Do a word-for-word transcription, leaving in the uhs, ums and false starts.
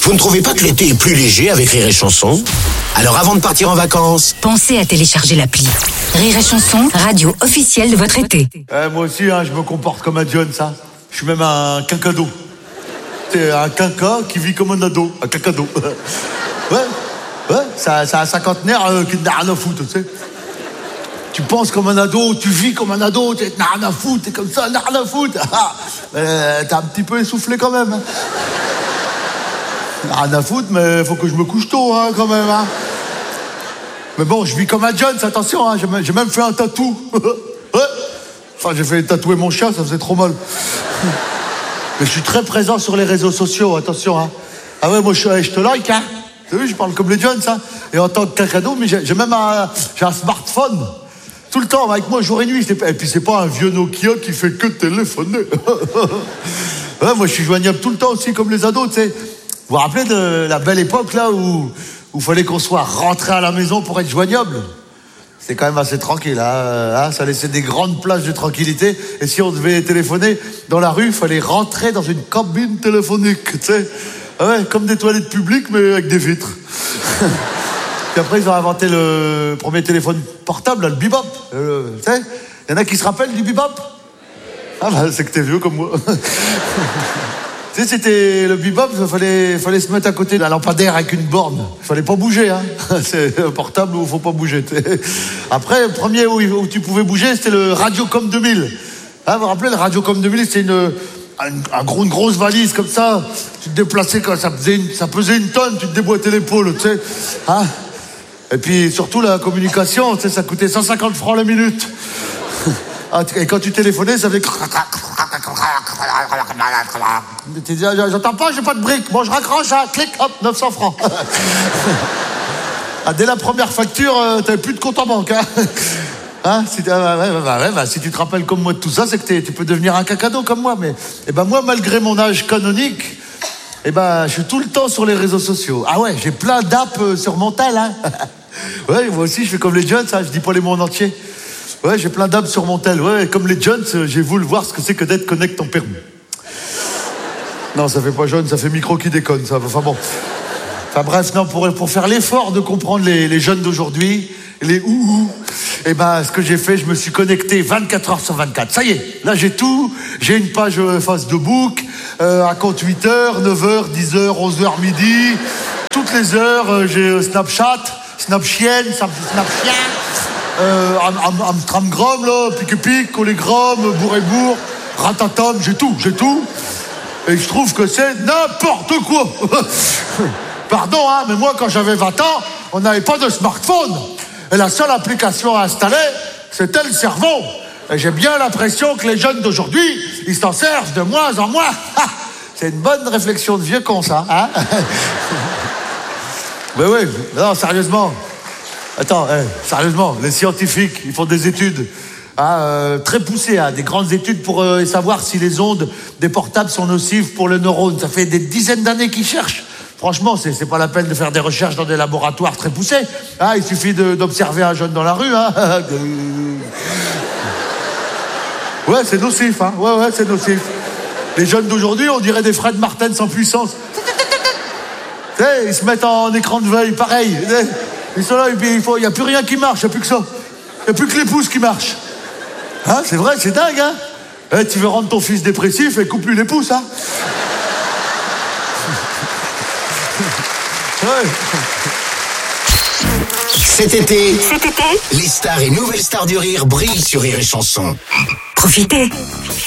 Vous ne trouvez pas que l'été est plus léger avec Rire et Chanson? Alors avant de partir en vacances, pensez à télécharger l'appli. Rire et Chanson, radio officielle de votre été. Eh, moi aussi, hein, je me comporte comme un John, ça. Je suis même un quinquado. C'est un quinca qui vit comme un ado. Un quinquado. Ouais, ouais, c'est un, c'est un cinquantenaire euh, qui n'a rien à foutre, tu sais. Tu penses comme un ado, tu vis comme un ado, tu n'as rien à foutre, t'es comme ça, n'as rien à foutre. euh, T'es un petit peu essoufflé quand même. Hein. Rien à foutre, mais faut que je me couche tôt, hein, quand même. Hein. Mais bon, je vis comme un Jones, attention, hein, j'ai même fait un tatou. Ouais. Enfin, j'ai fait tatouer mon chien, ça faisait trop mal. Mais je suis très présent sur les réseaux sociaux, attention. Hein. Ah ouais, moi, je, je te like, hein. Tu as vu, je parle comme les Jones, hein. Et en tant que cadeau, mais j'ai même un, j'ai un smartphone. Tout le temps, avec moi, jour et nuit. Et puis, c'est pas un vieux Nokia qui fait que téléphoner. Ouais, moi, je suis joignable tout le temps aussi, comme les ados, tu sais. Vous vous rappelez de la belle époque, là, où il fallait qu'on soit rentré à la maison pour être joignable? C'était quand même assez tranquille, hein, hein, ça laissait des grandes plages de tranquillité. Et si on devait téléphoner dans la rue, il fallait rentrer dans une cabine téléphonique, tu sais. Ah ouais, comme des toilettes publiques, mais avec des vitres. Puis après, ils ont inventé le premier téléphone portable, là, le bebop. Euh, tu sais, il y en a qui se rappellent du bebop? Ah bah, c'est que t'es vieux comme moi. Tu sais, c'était le bebop, il fallait, fallait se mettre à côté d'un lampadaire avec une borne. Il fallait pas bouger, hein. C'est un portable où il faut pas bouger. Après, le premier où, où tu pouvais bouger, c'était le Radiocom deux mille. Hein, vous vous rappelez, le Radiocom deux mille, c'était une, une, un gros, une grosse valise comme ça. Tu te déplaçais quand ça pesait une, ça pesait une tonne, tu te déboîtais l'épaule, tu sais. Hein. Et puis, surtout, la communication, tu sais, ça coûtait cent cinquante francs la minute. Et quand tu téléphonais, ça faisait... Tu dis, j'entends pas, j'ai pas de briques. Bon, je raccroche, hein, clic, hop, neuf cents francs. Ah, dès la première facture, euh, t'avais plus de compte en banque. Hein, hein si, euh, ouais, ouais, ouais, bah, si tu te rappelles comme moi de tout ça, c'est que tu peux devenir un cacado comme moi. Mais eh ben, moi, malgré mon âge canonique, eh ben, je suis tout le temps sur les réseaux sociaux. Ah ouais, j'ai plein d'apps euh, sur mon tel. Hein. Ouais, moi aussi, je fais comme les jeunes, ça, je dis pas les mots en entier. Ouais, j'ai plein d'apps sur mon tel. Ouais, comme les jeunes, j'ai voulu voir ce que c'est que d'être connect en permis. Non, ça fait pas jeune, ça fait micro qui déconne, ça. Enfin bon. Enfin bref, non, pour, pour faire l'effort de comprendre les, les jeunes d'aujourd'hui, les ouhou, eh ben, ce que j'ai fait, je me suis connecté vingt-quatre heures sur vingt-quatre. Ça y est, là j'ai tout. J'ai une page Facebook, euh, à compte huit heures, neuf heures, dix heures, onze heures, midi. Toutes les heures, euh, j'ai Snapchat, Snapchien, Snapchien. Euh, Amstramgram, là, pique-pique, collégramme, bourre-et-bourre, ratatam, j'ai tout, j'ai tout. Et je trouve que c'est n'importe quoi. Pardon, hein, mais moi, quand j'avais vingt ans, on n'avait pas de smartphone. Et la seule application à installer, c'était le cerveau. Et j'ai bien l'impression que les jeunes d'aujourd'hui, ils s'en servent de moins en moins. C'est une bonne réflexion de vieux con, ça, hein. Mais oui, non, sérieusement. Attends, hey, sérieusement, les scientifiques, ils font des études hein, euh, très poussées, hein, des grandes études pour euh, savoir si les ondes des portables sont nocives pour les neurones. Ça fait des dizaines d'années qu'ils cherchent. Franchement, c'est, c'est pas la peine de faire des recherches dans des laboratoires très poussés. Hein, il suffit de, d'observer un jeune dans la rue. Hein. Ouais, c'est nocif. Hein. Ouais, ouais, c'est nocif. Les jeunes d'aujourd'hui, on dirait des Fred Martin sans puissance. Tu sais, ils se mettent en écran de veille, pareil. Ils sont là, et puis il n'y a plus rien qui marche, il n'y a plus que ça. Il n'y a plus que les pouces qui marchent. Hein, c'est vrai, c'est dingue, hein. Eh, tu veux rendre ton fils dépressif et coupe-lui les pouces, hein. Ouais. Cet été, Cet été, les stars et nouvelles stars du rire brillent sur Rire et Chanson. profitez.